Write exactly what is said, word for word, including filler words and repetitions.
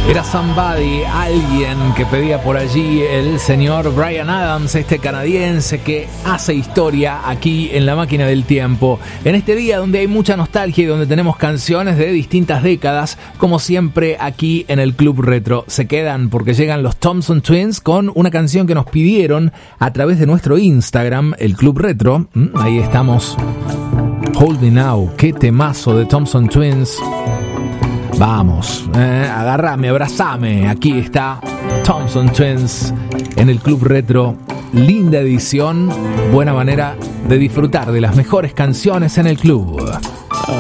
Era Somebody, alguien que pedía por allí el señor Bryan Adams, este canadiense que hace historia aquí en La Máquina del Tiempo. En este día donde hay mucha nostalgia y donde tenemos canciones de distintas décadas, como siempre aquí en el Club Retro. Se quedan porque llegan los Thompson Twins con una canción que nos pidieron a través de nuestro Instagram, el Club Retro. Ahí estamos. Hold Me Now, qué temazo de Thompson Twins. Vamos, eh, agarrame, abrazame. Aquí está Thompson Twins en el Club Retro. Linda edición, buena manera de disfrutar de las mejores canciones en el club.